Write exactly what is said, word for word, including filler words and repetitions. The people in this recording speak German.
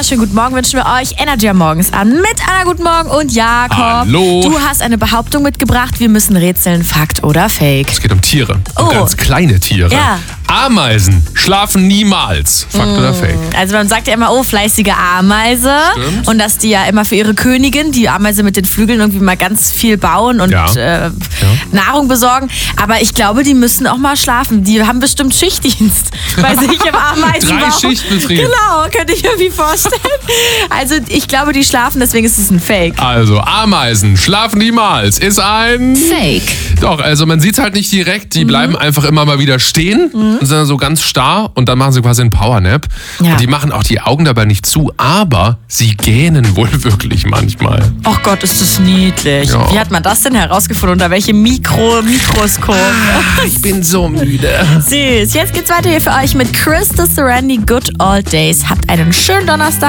wunderschönen guten Morgen wünschen wir euch. Energy am Morgens an mit Anna, guten Morgen und Jakob. Hallo. Du hast eine Behauptung mitgebracht, wir müssen rätseln, Fakt oder Fake. Es geht um Tiere, um Oh. ganz kleine Tiere. Ja. Ameisen schlafen niemals. Fakt oder Fake? Also man sagt ja immer, oh, fleißige Ameise. Stimmt. Und dass die ja immer für ihre Königin, die Ameise mit den Flügeln, irgendwie mal ganz viel bauen und Ja. äh, Nahrung besorgen. Aber ich glaube, die müssen auch mal schlafen. Die haben bestimmt Schichtdienst bei sich im Ameisenbau. Drei Schichtbetrieb. Genau, könnte ich mir irgendwie vorstellen. Also ich glaube, die schlafen, deswegen ist es ein Fake. Also, Ameisen schlafen niemals. Ist ein... Fake. Doch, also man sieht es halt nicht direkt. Die bleiben einfach immer mal wieder stehen und sind dann so ganz starr und dann machen sie quasi einen Powernap. Ja. Und die machen auch die Augen dabei nicht zu, aber sie gähnen wohl wirklich manchmal. Oh Gott, ist das niedlich. Ja. Wie hat man das denn herausgefunden? Unter welchem Mikro Mikroskop? Ich bin so müde. Süß. Jetzt geht's weiter hier für euch mit Chris the Serenity Good Old Days. Habt einen schönen Donnerstag.